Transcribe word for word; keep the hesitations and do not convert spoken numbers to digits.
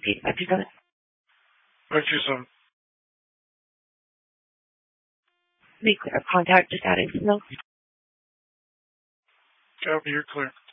Pete, five two seven. five two seven. Be clear. Contact just adding no. Copy, you're clear.